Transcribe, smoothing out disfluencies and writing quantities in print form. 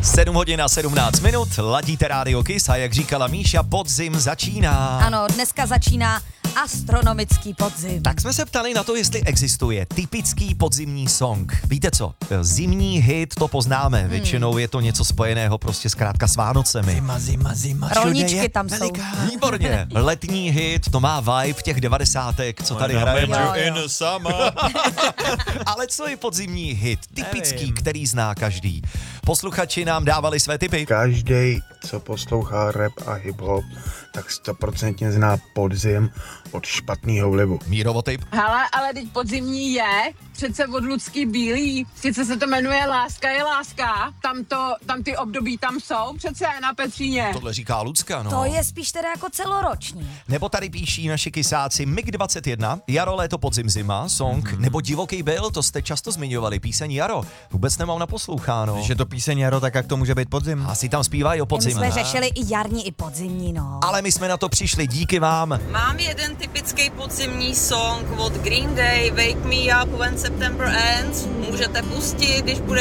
7 hodin a 17 minut, ladíte Rádio Kiss a jak říkala Míša, podzim začíná. Ano, dneska začíná astronomický podzim. Tak jsme se ptali na to, jestli existuje typický podzimní song. Víte co, zimní hit to poznáme, většinou je to něco spojeného prostě zkrátka s Vánocemi. Zima. Rolničky tam jsou. Výborně, letní hit, to má vibe těch 90. co tady hrajeme. Ale co je podzimní hit, typický, Nevím. který zná každý? Posluchači nám dávali své tipy. Každý, co poslouchá rap a hip-hop, tak 100% zná podzim od špatného vlivu. Mírovo tip. Hele, ale teď podzimní je, přece od Lucky Bílý, sice se to jmenuje Láska je láska, tam ty období tam jsou, přece na Petříně. Tohle říká Lucka, no. To je spíš teda jako celoroční. Nebo tady píší naši kysáci MiG-21, Jaro, léto, podzim, zima, song, nebo Divoký byl, to jste často zmiňovali, píseň Jaro. Vůbec nemám naposloucháno. Když je to píseň Jaro, tak jak to může být podzim? Asi tam zpívají o My podzimu. jsme řešili i jarní, i podzimní, no. Ale my jsme na to přišli, díky vám. Mám jeden typický podzimní song od Green Day, Wake Me Up When September Ends. Můžete pustit, když bude